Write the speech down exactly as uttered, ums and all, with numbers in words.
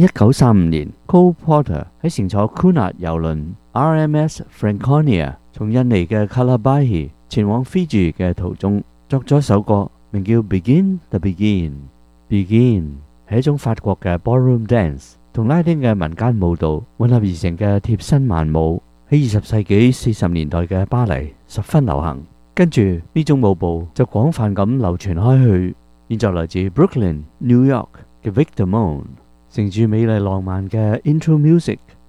一九三五年 Cole Porter 喺乘坐 Cunard 郵輪 R M S Franconia 從印尼嘅 Calabahi 前往 Fiji 嘅途中，作咗一首歌，名叫 Begin the Begin。Begin 係一種法國嘅 ballroom dance，同拉丁嘅民間舞蹈混合而成嘅貼身慢舞，喺二十世紀四十年代嘅巴黎十分流行。跟住呢種舞步就廣泛咁流傳開去。現在來自 Brooklyn、New York 嘅 Victor Moan， 乘住美麗浪漫嘅 intro music